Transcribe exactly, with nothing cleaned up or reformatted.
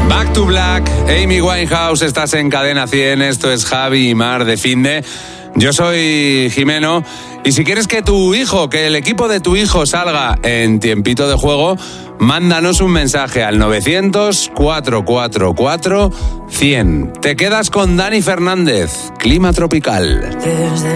Back to Black, Amy Winehouse, estás en Cadena cien, esto es Javi y Mar de Finde. Yo soy Jimeno y si quieres que tu hijo, que el equipo de tu hijo salga en tiempito de juego, mándanos un mensaje al novecientos, cuatrocientos cuarenta y cuatro, cien. Te quedas con Dani Fernández, Clima Tropical. Desde